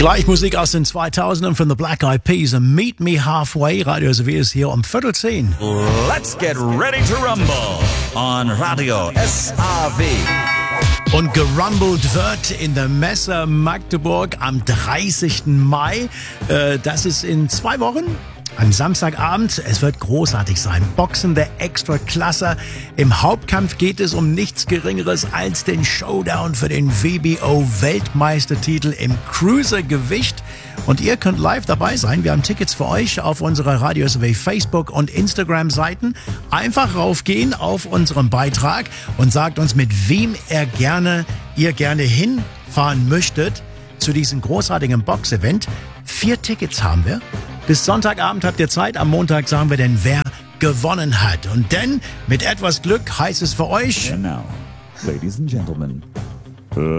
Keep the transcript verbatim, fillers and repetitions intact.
Gleich Musik aus den zweitausendern von The Black Eyed Peas und Meet Me Halfway. Radio S W ist hier um Viertel zehn. Let's get ready to rumble on Radio S A W. Und gerumbelt wird in der Messe Magdeburg am dreißigsten Mai. Äh, das ist in zwei Wochen. Am Samstagabend, es wird großartig sein. Boxen der Extraklasse. Im Hauptkampf geht es um nichts Geringeres als den Showdown für den W B O-Weltmeistertitel im Cruisergewicht. Und ihr könnt live dabei sein. Wir haben Tickets für euch auf unserer Radio S W Facebook- und Instagram-Seiten. Einfach raufgehen auf unseren Beitrag und sagt uns, mit wem er gerne, ihr gerne hinfahren möchtet zu diesem großartigen Boxevent. Vier Tickets haben wir. Bis Sonntagabend habt ihr Zeit. Am Montag sagen wir denn, wer gewonnen hat. Und denn mit etwas Glück heißt es für euch... And now, ladies and gentlemen...